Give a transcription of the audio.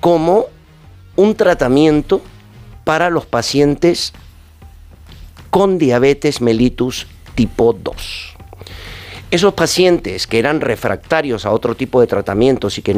como un tratamiento para los pacientes con diabetes mellitus tipo 2. Esos pacientes que eran refractarios a otro tipo de tratamientos y que